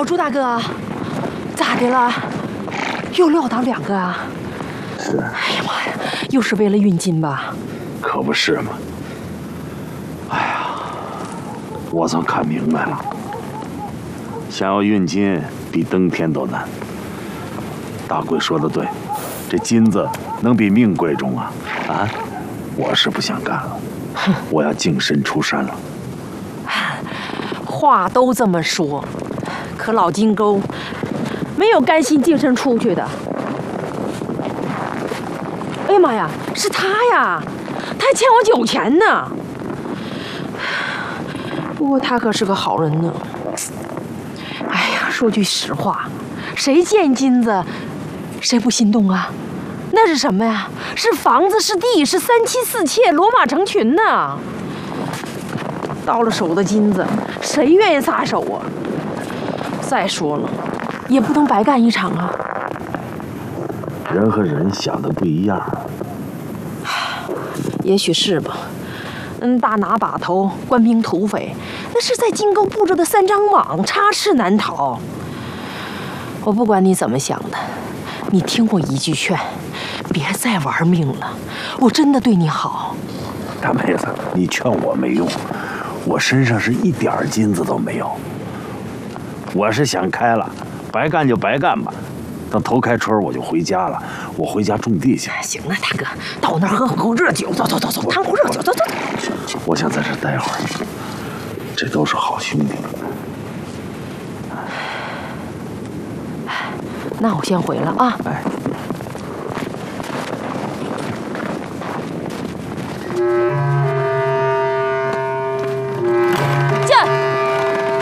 哟，朱大哥，咋的了？又撂倒2个啊？ 是。 哎呀妈呀，又是为了运金吧？ 可不是嘛。哎呀，我算看明白了，想要运金比登天都难。大贵说的对，这金子能比命贵重啊？啊，我是不想干了，我要净身出山了。 话都这么说，可老金钩没有甘心净身出去的。哎呀妈呀，是他呀！他还欠我酒钱呢。不过他可是个好人呢。哎呀，说句实话，谁见金子，谁不心动啊？那是什么呀？是房子，是地，是3妻4妾，骡马成群呢。到了手的金子，谁愿意撒手啊？再说了，也不能白干一场啊。 人和人想的不一样。 也许是吧。大拿把头，官兵土匪，那是在金钩布着的3张网，插翅难逃。我不管你怎么想的，你听我一句劝，别再玩命了。我真的对你好。 大妹子，你劝我没用，我身上是一点金子都没有。我是想开了，白干就白干吧。等头开春我就回家了，我回家种地去。 行了，大哥，到那儿喝口热酒，走，烫壶热酒，走。 我想在这待会儿，这都是好兄弟。 那我先回了啊。 哎。